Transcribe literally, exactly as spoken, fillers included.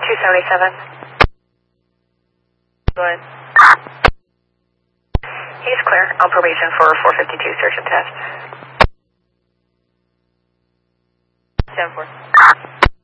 two seventy-seven. Go ahead. He's clear on probation for four fifty-two search and test. ten four.